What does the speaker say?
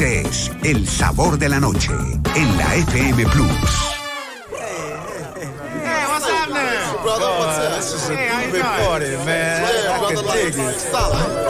Este es El Sabor de la Noche en la FM Plus. Hey, what's happening? Brother, what's up? This is a big party, man. I can dig it.